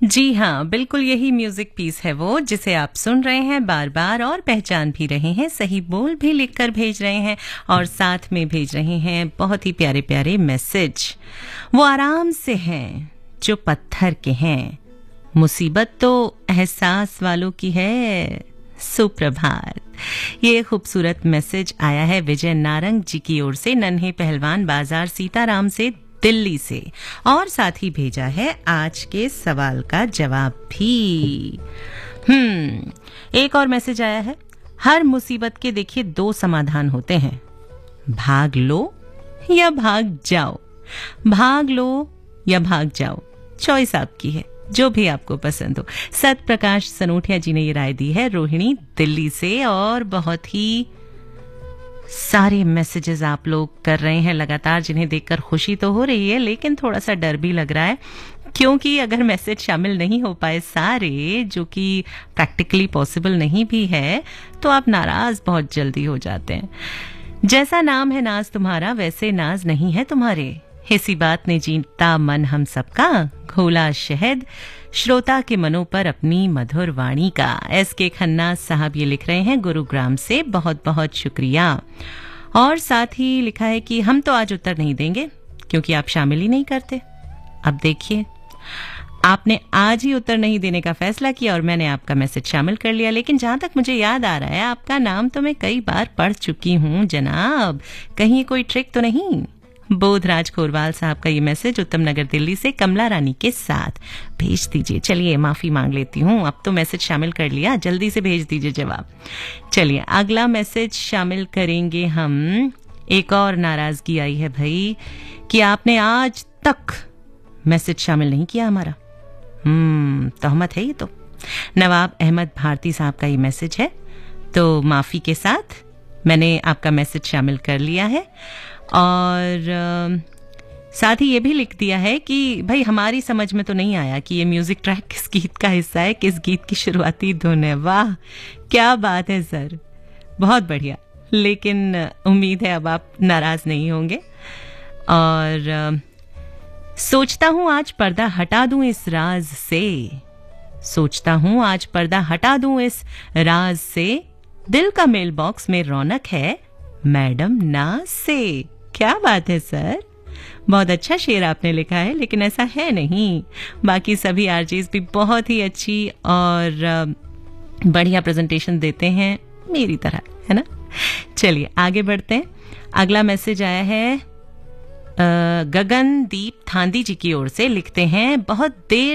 जी हाँ, बिल्कुल यही म्यूजिक पीस है वो जिसे आप सुन रहे हैं बार बार और पहचान भी रहे हैं, सही बोल भी लिखकर भेज रहे हैं और साथ में भेज रहे हैं बहुत ही प्यारे प्यारे मैसेज। वो आराम से हैं जो पत्थर के हैं, मुसीबत तो एहसास वालों की है। सुप्रभात। ये खूबसूरत मैसेज आया है विजय नारंग जी की ओर से, नन्हे पहलवान बाजार सीताराम से, दिल्ली से, और साथ ही भेजा है आज के सवाल का जवाब भी। एक और मैसेज आया है, हर मुसीबत के देखिए दो समाधान होते हैं, भाग लो या भाग जाओ। भाग लो या भाग जाओ, चॉइस आपकी है, जो भी आपको पसंद हो। सत प्रकाश सनोठिया जी ने ये राय दी है रोहिणी दिल्ली से, और बहुत ही सारे मैसेजेस आप लोग कर रहे हैं लगातार, जिन्हें देखकर खुशी तो हो रही है लेकिन थोड़ा सा डर भी लग रहा है, क्योंकि अगर मैसेज शामिल नहीं हो पाए सारे, जो कि प्रैक्टिकली पॉसिबल नहीं भी है, तो आप नाराज बहुत जल्दी हो जाते हैं। जैसा नाम है नाज तुम्हारा, वैसे नाज नहीं है तुम्हारे, इसी बात ने जीता मन हम सबका, घोला शहद श्रोता के मनों पर अपनी मधुर वाणी का। एसके खन्ना साहब ये लिख रहे हैं गुरुग्राम से, बहुत बहुत शुक्रिया। और साथ ही लिखा है कि हम तो आज उत्तर नहीं देंगे क्योंकि आप शामिल ही नहीं करते। अब देखिए, आपने आज ही उत्तर नहीं देने का फैसला किया और मैंने आपका मैसेज शामिल कर लिया, लेकिन जहां तक मुझे याद आ रहा है आपका नाम तो मैं कई बार पढ़ चुकी हूं जनाब, कहीं कोई ट्रिक तो नहीं। बोधराज कोरवाल साहब का ये मैसेज उत्तम नगर दिल्ली से कमला रानी के साथ भेज दीजिए। चलिए माफी मांग लेती हूँ, अब तो मैसेज शामिल कर लिया, जल्दी से भेज दीजिए जवाब। चलिए अगला मैसेज शामिल करेंगे हम। एक और नाराजगी आई है भाई कि आपने आज तक मैसेज शामिल नहीं किया हमारा। तहमत है ये तो। नवाब अहमद भारती साहब का ये मैसेज है, तो माफी के साथ मैंने आपका मैसेज शामिल कर लिया है। और साथ ही ये भी लिख दिया है कि भाई हमारी समझ में तो नहीं आया कि ये म्यूजिक ट्रैक किस गीत का हिस्सा है, किस गीत की शुरुआती धुन है। वाह क्या बात है सर, बहुत बढ़िया। लेकिन उम्मीद है अब आप नाराज नहीं होंगे। और सोचता हूं आज पर्दा हटा दूं इस राज से, सोचता हूं आज पर्दा हटा दूं इस राज से, दिल का मेल बॉक्स में रौनक है मैडम नाज से। क्या बात है सर, बहुत अच्छा शेर आपने लिखा है, लेकिन ऐसा है नहीं। बाकी सभी आरजेस भी बहुत ही अच्छी और बढ़िया प्रेजेंटेशन देते हैं मेरी तरह, है ना। चलिए आगे बढ़ते हैं। अगला मैसेज आया है गगनदीप थांदी जी की ओर से, लिखते हैं बहुत देर